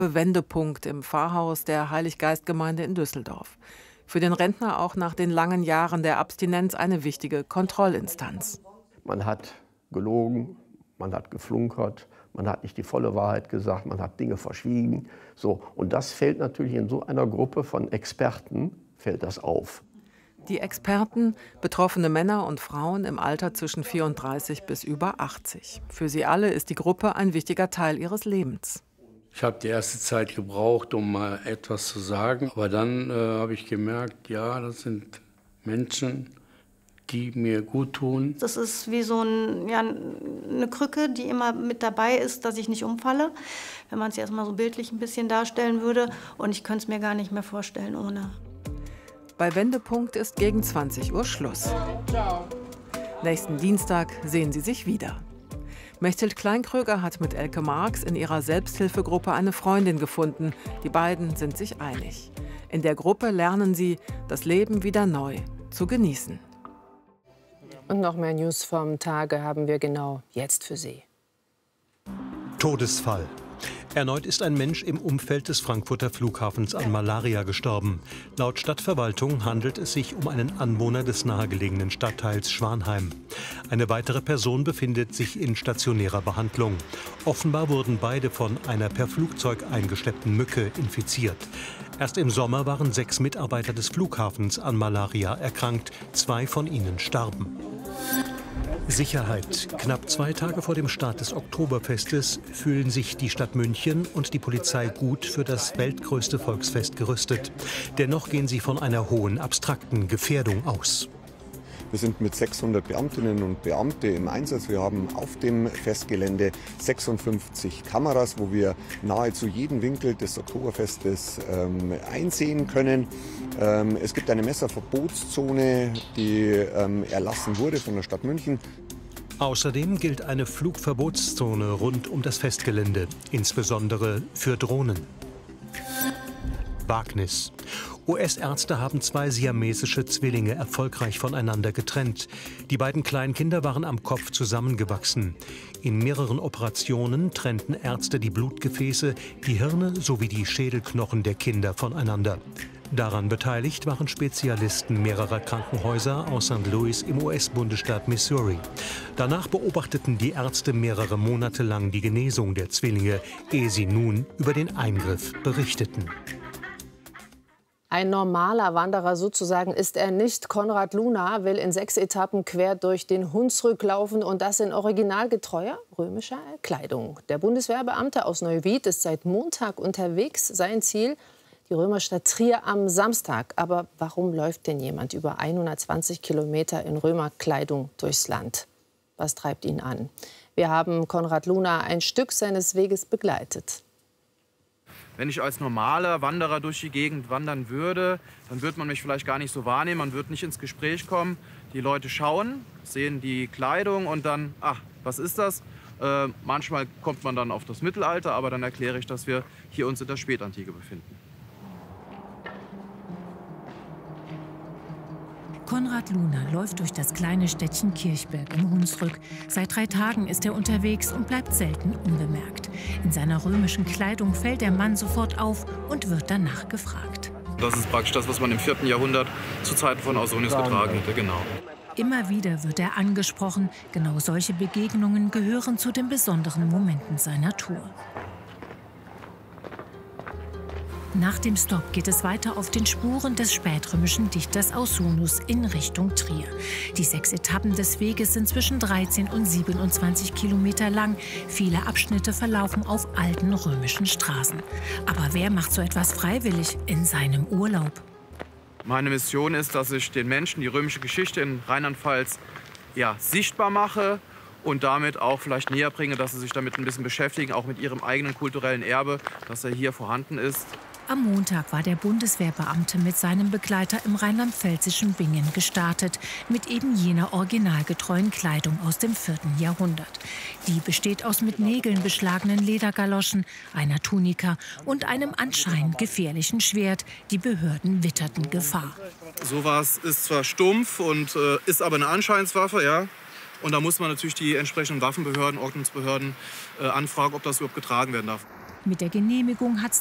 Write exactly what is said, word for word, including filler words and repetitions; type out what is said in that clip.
Wendepunkt im Pfarrhaus der Heiliggeistgemeinde in Düsseldorf. Für den Rentner auch nach den langen Jahren der Abstinenz eine wichtige Kontrollinstanz. Man hat gelogen, man hat geflunkert, man hat nicht die volle Wahrheit gesagt, man hat Dinge verschwiegen. So, und das fällt natürlich in so einer Gruppe von Experten, fällt das auf. Die Experten, betroffene Männer und Frauen im Alter zwischen vierunddreißig bis über achtzig. Für sie alle ist die Gruppe ein wichtiger Teil ihres Lebens. Ich habe die erste Zeit gebraucht, um mal etwas zu sagen. Aber dann äh, habe ich gemerkt, ja, das sind Menschen, die mir gut tun. Das ist wie so ein, ja, eine Krücke, die immer mit dabei ist, dass ich nicht umfalle. Wenn man es jetzt mal so bildlich ein bisschen darstellen würde. Und ich könnte es mir gar nicht mehr vorstellen ohne. Bei Wendepunkt ist gegen zwanzig Uhr Schluss. Nächsten Dienstag sehen Sie sich wieder. Mechthild Kleinkröger hat mit Elke Marx in ihrer Selbsthilfegruppe eine Freundin gefunden. Die beiden sind sich einig. In der Gruppe lernen sie, das Leben wieder neu zu genießen. Und noch mehr News vom Tage haben wir genau jetzt für Sie. Todesfall. Erneut ist ein Mensch im Umfeld des Frankfurter Flughafens an Malaria gestorben. Laut Stadtverwaltung handelt es sich um einen Anwohner des nahegelegenen Stadtteils Schwanheim. Eine weitere Person befindet sich in stationärer Behandlung. Offenbar wurden beide von einer per Flugzeug eingeschleppten Mücke infiziert. Erst im Sommer waren sechs Mitarbeiter des Flughafens an Malaria erkrankt. Zwei von ihnen starben. Sicherheit. Knapp zwei Tage vor dem Start des Oktoberfestes fühlen sich die Stadt München und die Polizei gut für das weltgrößte Volksfest gerüstet. Dennoch gehen sie von einer hohen, abstrakten Gefährdung aus. Wir sind mit sechshundert Beamtinnen und Beamte im Einsatz. Wir haben auf dem Festgelände sechsundfünfzig Kameras, wo wir nahezu jeden Winkel des Oktoberfestes ähm, einsehen können. Ähm, es gibt eine Messerverbotszone, die ähm, erlassen wurde von der Stadt München. Außerdem gilt eine Flugverbotszone rund um das Festgelände, insbesondere für Drohnen. Wagnis. U S-Ärzte haben zwei siamesische Zwillinge erfolgreich voneinander getrennt. Die beiden Kleinkinder waren am Kopf zusammengewachsen. In mehreren Operationen trennten Ärzte die Blutgefäße, die Hirne sowie die Schädelknochen der Kinder voneinander. Daran beteiligt waren Spezialisten mehrerer Krankenhäuser aus Sankt Louis im U S-Bundesstaat Missouri. Danach beobachteten die Ärzte mehrere Monate lang die Genesung der Zwillinge, ehe sie nun über den Eingriff berichteten. Ein normaler Wanderer sozusagen ist er nicht. Konrad Luna will in sechs Etappen quer durch den Hunsrück laufen und das in originalgetreuer römischer Kleidung. Der Bundeswehrbeamte aus Neuwied ist seit Montag unterwegs. Sein Ziel, die Römerstadt Trier am Samstag. Aber warum läuft denn jemand über hundertzwanzig Kilometer in Römerkleidung durchs Land? Was treibt ihn an? Wir haben Konrad Luna ein Stück seines Weges begleitet. Wenn ich als normaler Wanderer durch die Gegend wandern würde, dann würde man mich vielleicht gar nicht so wahrnehmen, man würde nicht ins Gespräch kommen. Die Leute schauen, sehen die Kleidung und dann, ach, was ist das? Äh, manchmal kommt man dann auf das Mittelalter, aber dann erkläre ich, dass wir hier uns in der Spätantike befinden. Konrad Luna läuft durch das kleine Städtchen Kirchberg im Hunsrück. Seit drei Tagen ist er unterwegs und bleibt selten unbemerkt. In seiner römischen Kleidung fällt der Mann sofort auf und wird danach gefragt. Das ist praktisch das, was man im vierten Jahrhundert zu Zeiten von Ausonius getragen hätte, genau. Immer wieder wird er angesprochen. Genau solche Begegnungen gehören zu den besonderen Momenten seiner Tour. Nach dem Stopp geht es weiter auf den Spuren des spätrömischen Dichters Ausonius in Richtung Trier. Die sechs Etappen des Weges sind zwischen dreizehn und siebenundzwanzig Kilometer lang. Viele Abschnitte verlaufen auf alten römischen Straßen. Aber wer macht so etwas freiwillig in seinem Urlaub? Meine Mission ist, dass ich den Menschen die römische Geschichte in Rheinland-Pfalz ja, sichtbar mache und damit auch vielleicht näher bringe, dass sie sich damit ein bisschen beschäftigen, auch mit ihrem eigenen kulturellen Erbe, dass er hier vorhanden ist. Am Montag war der Bundeswehrbeamte mit seinem Begleiter im rheinland-pfälzischen Bingen gestartet, mit eben jener originalgetreuen Kleidung aus dem vierten Jahrhundert. Die besteht aus mit Nägeln beschlagenen Ledergaloschen, einer Tunika und einem anscheinend gefährlichen Schwert. Die Behörden witterten Gefahr. Sowas ist zwar stumpf und äh, ist aber eine Anscheinswaffe, ja. Und da muss man natürlich die entsprechenden Waffenbehörden, Ordnungsbehörden äh, anfragen, ob das überhaupt getragen werden darf. Mit der Genehmigung hat es